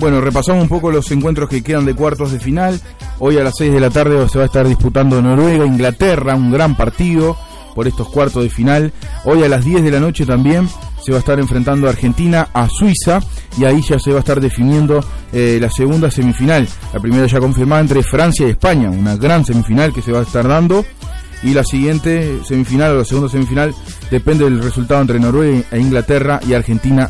Bueno, repasamos un poco los encuentros que quedan de cuartos de final. Hoy a las 6 de la tarde se va a estar disputando Noruega, Inglaterra, un gran partido por estos cuartos de final. Hoy a las 10 de la noche también se va a estar enfrentando Argentina a Suiza, y ahí ya se va a estar definiendo la segunda semifinal. La primera ya confirmada entre Francia y España, una gran semifinal que se va a estar dando, y la siguiente semifinal o la segunda semifinal depende del resultado entre Noruega e Inglaterra y Argentina